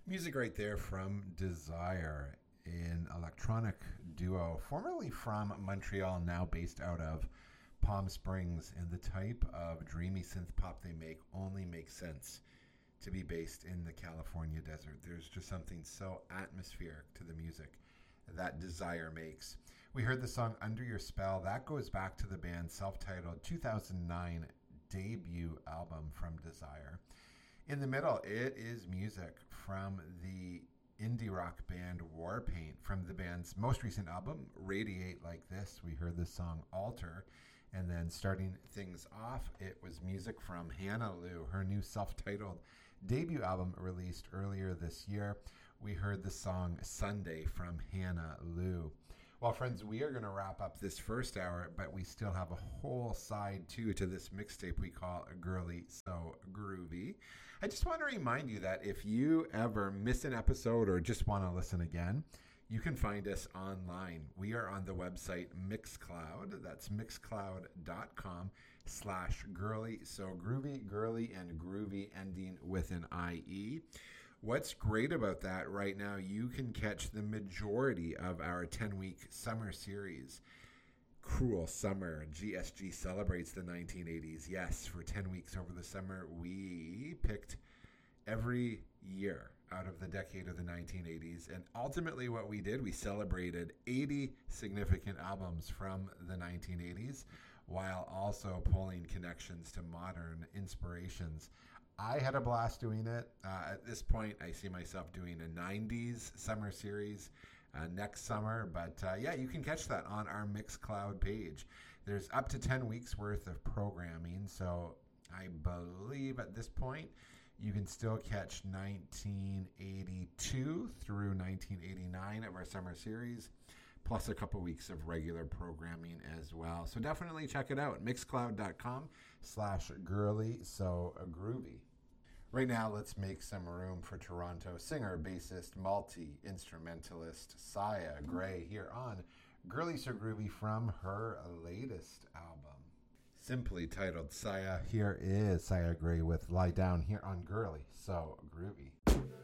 Music right there from Desire, an electronic duo formerly from Montreal, now based out of Palm Springs. And the type of dreamy synth pop they make only makes sense to be based in the California desert. There's just something so atmospheric to the music that Desire makes. We heard the song Under Your Spell. That goes back to the band's self-titled 2009 debut album from Desire. In the middle, it is music from the indie rock band Warpaint. From the band's most recent album, Radiate Like This, we heard the song Alter. And then starting things off, it was music from Hannah Liu, her new self-titled debut album released earlier this year. We heard the song Sunday from Hannah Liu. Well, friends, we are going to wrap up this first hour, but we still have a whole side two to this mixtape we call Girly So Groovy. I just want to remind you that if you ever miss an episode or just want to listen again, you can find us online. We are on the website Mixcloud. That's mixcloud.com/girly. So groovy, girly, and groovy ending with an IE. What's great about that right now, you can catch the majority of our 10-week summer series. Cruel Summer. GSG celebrates the 1980s. Yes, for 10 weeks over the summer, we picked every year out of the decade of the 1980s. And ultimately what we did, we celebrated 80 significant albums from the 1980s while also pulling connections to modern inspirations. I had a blast doing it. At this point, I see myself doing a 90s summer series next summer. But yeah, you can catch that on our Mixcloud page. There's up to 10 weeks worth of programming. So I believe at this point, you can still catch 1982 through 1989 of our summer series, plus a couple weeks of regular programming as well. So definitely check it out. Mixcloud.com/girly so groovy. Right now, let's make some room for Toronto singer, bassist, multi-instrumentalist Saya Gray here on Girly So Groovy from her latest album. Simply titled Saya. Here is Saya Gray with Lie Down here on Girly So Groovy.